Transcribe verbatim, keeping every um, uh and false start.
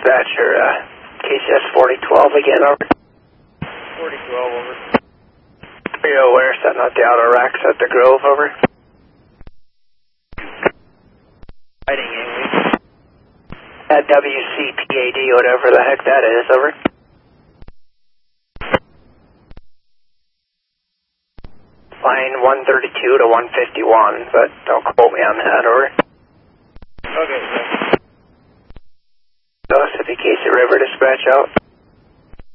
dispatcher, uh, K C S forty twelve again, over. forty twelve, over. Are you aware, setting out the auto racks at the Grove, over? Fighting English. At W C P A D, whatever the heck that is, over. Line one thirty-two to one fifty-one, but don't quote me on that, over. Okay, sir. Mississippi Casey River dispatch out.